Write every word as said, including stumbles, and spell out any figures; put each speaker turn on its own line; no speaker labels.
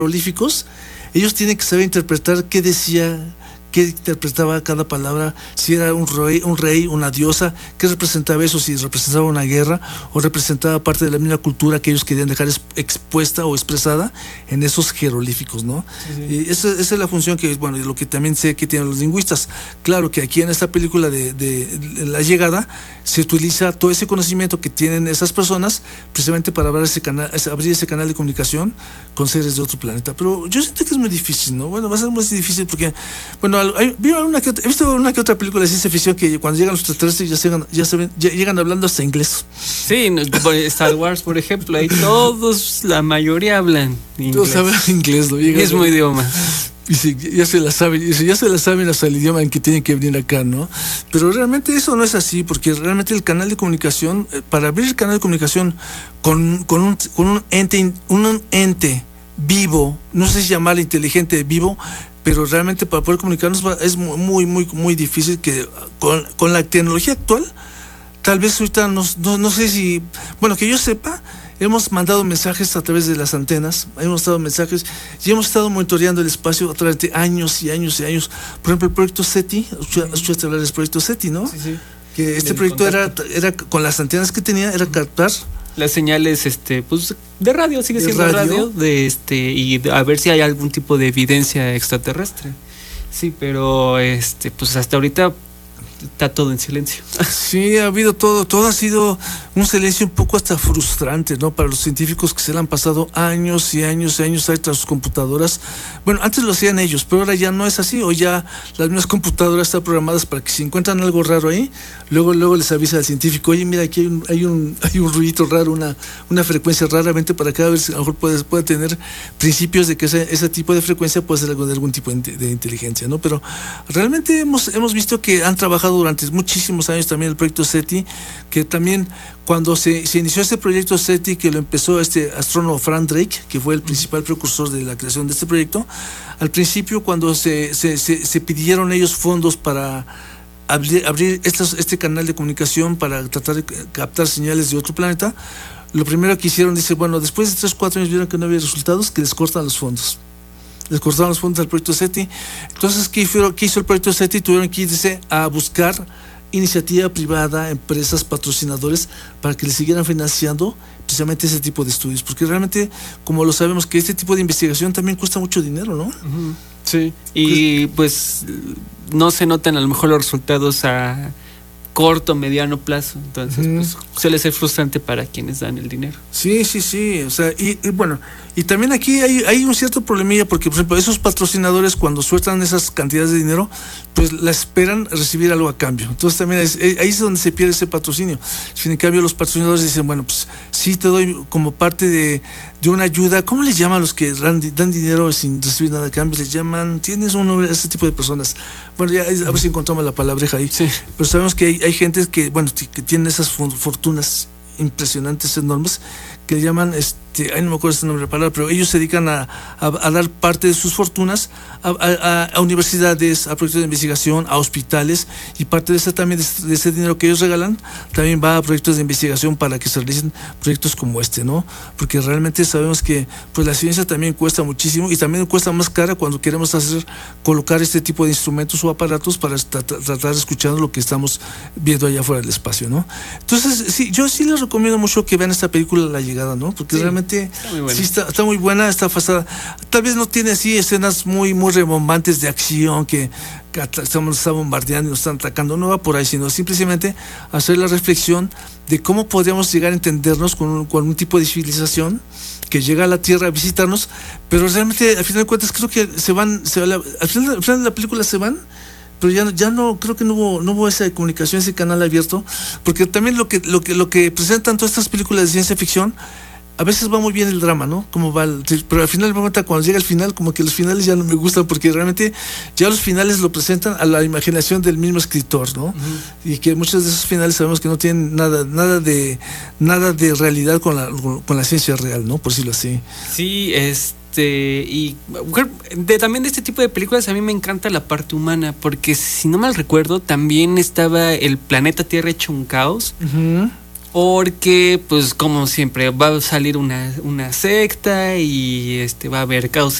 jeroglíficos, ellos tienen que saber interpretar qué decía, qué interpretaba cada palabra, si era un rey, un rey, una diosa, qué representaba eso, si representaba una guerra o representaba parte de la misma cultura que ellos querían dejar expuesta o expresada en esos jeroglíficos, ¿no? Sí, sí. Y esa, esa es la función que, bueno, lo que también sé que tienen los lingüistas. Claro que aquí en esta película de, de, de La Llegada se utiliza todo ese conocimiento que tienen esas personas precisamente para abrir ese canal, abrir ese canal de comunicación con seres de otro planeta. Pero yo siento que es muy difícil, ¿no? Bueno, va a ser muy difícil porque, bueno, Hay, una que otra, he visto una que otra película de ciencia ficción que cuando llegan los extraterrestres ya, se, ya, se ven, ya llegan hablando hasta inglés.
Sí, Star Wars, por ejemplo, ahí todos, la mayoría hablan inglés. Todos hablan inglés, ¿no? Llegan, mismo idioma.
Y sí, ya se la saben, ya se la saben hasta el idioma en que tienen que venir acá, ¿no? Pero realmente eso no es así, porque realmente el canal de comunicación, para abrir el canal de comunicación con, con, un, con un ente, un ente vivo, no sé si llamarlo inteligente vivo, pero realmente para poder comunicarnos es muy, muy, muy difícil que con, con la tecnología actual, tal vez ahorita no, no, no sé si, bueno, que yo sepa, hemos mandado mensajes a través de las antenas, hemos dado mensajes y hemos estado monitoreando el espacio a través de años y años y años. Por ejemplo, el proyecto SETI, escuchaste hablar del proyecto SETI, ¿no?
Sí, sí.
Que este proyecto era, era, con las antenas que tenía, era captar
las señales, este, pues de radio, sigue siendo radio, radio de este, y de, a ver si hay algún tipo de evidencia extraterrestre. Sí, pero este, pues hasta ahorita está todo en silencio.
Sí, ha habido todo, todo ha sido un silencio un poco hasta frustrante, ¿no? Para los científicos que se le han pasado años y años y años ahí tras sus computadoras. Bueno, antes lo hacían ellos, pero ahora ya no es así. Hoy ya las mismas computadoras están programadas para que si encuentran algo raro ahí, luego luego les avisa al científico, oye, mira, aquí hay un, hay un, hay un ruidito raro, una, una frecuencia rara, vente para acá a ver si a lo mejor puede, puede tener principios de que ese, ese tipo de frecuencia puede ser algo de algún tipo de, de inteligencia, ¿no? Pero realmente hemos, hemos visto que han trabajado durante muchísimos años también el proyecto SETI, que también cuando se, se inició este proyecto SETI, que lo empezó este astrónomo Frank Drake, que fue el principal precursor de la creación de este proyecto, al principio cuando se, se, se, se pidieron ellos fondos para abrir, abrir estos, este canal de comunicación para tratar de captar señales de otro planeta, lo primero que hicieron, dice, bueno, después de tres, cuatro años vieron que no había resultados, que les cortan los fondos. Les cortaron los fondos al proyecto SETI. Entonces, ¿qué, fue, qué hizo el proyecto SETI? Tuvieron que irse a buscar iniciativa privada, empresas, patrocinadores, para que les siguieran financiando precisamente ese tipo de estudios. Porque realmente, como lo sabemos, que este tipo de investigación también cuesta mucho dinero, ¿no?
Uh-huh. Sí, y pues no se notan a lo mejor los resultados a corto, mediano plazo, entonces uh-huh. pues suele ser frustrante para quienes dan el dinero.
Sí, sí, sí, o sea, y, y bueno, y también aquí hay, hay un cierto problemilla porque, por ejemplo, esos patrocinadores cuando sueltan esas cantidades de dinero, pues la esperan recibir algo a cambio. Entonces también es, ahí es donde se pierde ese patrocinio. Si en cambio los patrocinadores dicen, bueno, pues sí te doy como parte de, de una ayuda, ¿cómo les llaman a los que dan, dan dinero sin recibir nada a cambio? Les llaman, tienes un nombre a ese tipo de personas. Bueno, ya a ver si encontramos la palabreja ahí. Sí. Pero sabemos que hay, hay gente que, bueno, que tienen esas fortunas impresionantes, enormes, que le llaman, este, ay, no me acuerdo este nombre de la palabra, pero ellos se dedican a, a, a dar parte de sus fortunas a, a, a universidades, a proyectos de investigación, a hospitales, y parte de ese también de, de ese dinero que ellos regalan también va a proyectos de investigación para que se realicen proyectos como este, ¿no? Porque realmente sabemos que pues la ciencia también cuesta muchísimo y también cuesta más cara cuando queremos hacer colocar este tipo de instrumentos o aparatos para tratar, tratar de escuchar lo que estamos viendo allá afuera del espacio, ¿no? Entonces, sí, yo sí les recomiendo mucho que vean esta película La Llegada, ¿no? Porque sí, realmente está sí está, está muy buena, está pasada. Tal vez no tiene así escenas muy muy rebombantes de acción que, que estamos está bombardeando y nos están atacando, no va por ahí, sino simplemente hacer la reflexión de cómo podríamos llegar a entendernos con un, con un tipo de civilización que llega a la Tierra a visitarnos, pero realmente al final de cuentas creo que se van, se, al, final, al final de la película se van, pero ya, ya no, creo que no hubo, no hubo esa comunicación, ese canal abierto, porque también lo que, lo que, lo que presentan todas estas películas de ciencia ficción, a veces va muy bien el drama, ¿no? Como va el, pero al final, cuando llega el final, como que los finales ya no me gustan, porque realmente ya los finales lo presentan a la imaginación del mismo escritor, ¿no? Uh-huh. Y que muchos de esos finales sabemos que no tienen nada, nada de, nada de realidad con la, con la ciencia real, ¿no? Por decirlo así.
Sí, es Este, y de, también de este tipo de películas a mí me encanta la parte humana, porque si no mal recuerdo también estaba el planeta Tierra hecho un caos, uh-huh. porque pues como siempre va a salir una, una secta y este va a haber caos